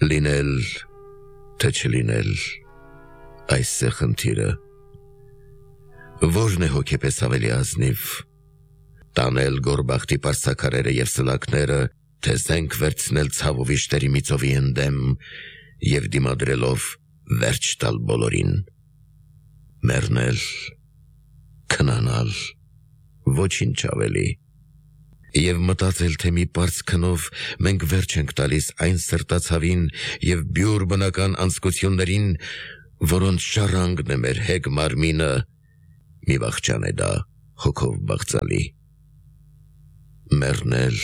Լինել, թե չլինել, այս է խնդիրը։ Որն է հոգեպես ավելի ազնիվ, տանել գորբախտի պարսակարերը և սլակները, թե զենք վերցնել ցավ ու վիշտերի միծովի ընդեմ և դիմադրելով վերջ տալ բոլորին։ Մեռնել, քնանալ, ոչինչ ավելի։ Եվ մտածել, թե մի պարզ քնով մենք վերջ ենք տալիս այն սրտացավին և բյուր բնական անձկություններին, որոնց ժառանգն է մեր հեգ մարմինը, մի վախճան է դա հոգով բաղձալի։ Մեռնել,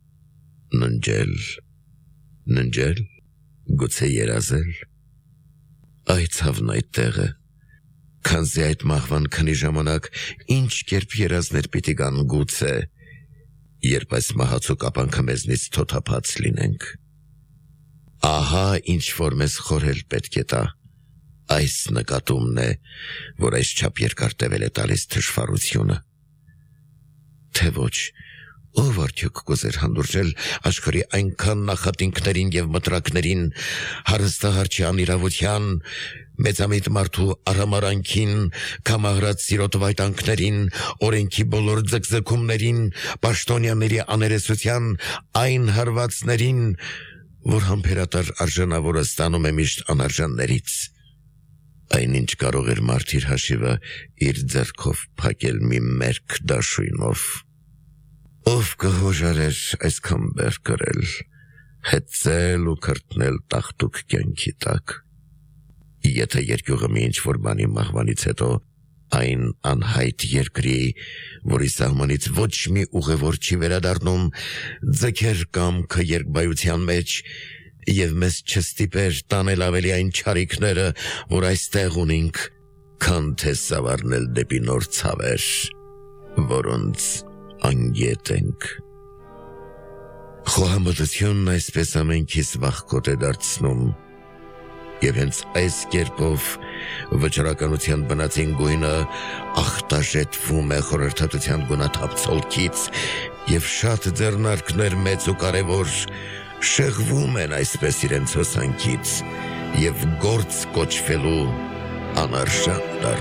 ննջել, գուցե երազել, այ ցավն այդ տեղը, քանզի այդ մահվան քնի ժամանակ ինչ կերպ երազներ պիտի գան գուցե, երբ այս մահացու կապանքը մեզնից թոթափած լինենք։ Ահա ինչ որ մեզ խորհել պետք է տա, այս նկատումն է, որ այսչափ երկար տևել է տալիս թշվառությունը։ Թե ոչ, ով արդյոք կուզեր հանդուրժել աշխարհի այնքան նախատինքներին և մտրակներին, հարստահարչի անիրավության, մեծամիտ մարդու արհամարանքին, կամահրած սիրո տվայտանքներին, օրենքի բոլոր ձգձգումներին, պաշտոնյաների աներեսության այն հարվածներին, որ համբերատար արժանավորը ստանում է միշտ անարժաններից, այնինչ կարող էր մարդ իր հաշիվը իր ձեռքով փակել մի մերկ դաշույնով։ Ով կհոժարեր այսքան բեռ կրել, հեծել ու քրտնել տաղտուկ կյանքի տակ։ Եթե երկյուղը մի ինչ-որ բանի մահվանից հետո այն անհայտ երկրի, որի սահմանից ոչ մի ուղևոր չի վերադառնում, ձգեր կամքը երկբայության մեջ և մեզ չստիպեր տանել ավելի այն չարիքները, որ այստեղ ունենք, քան թե սավառնել դեպի նոր ցավեր, որոնց անգետ ենք։ Խոհամտությունն այսպես ամենքիս վախկոտ է դարձնում, և հենց այս կերպով վճռականության բնածին գույնը ախտաժետվում է խորհրդատության գունաթափ ցոլքից, և շատ ձեռնարկներ մեծ ու կարևոր շեղվում են այսպես իրենց հոսանքից և գործ կոչվելու անարժան դառնում։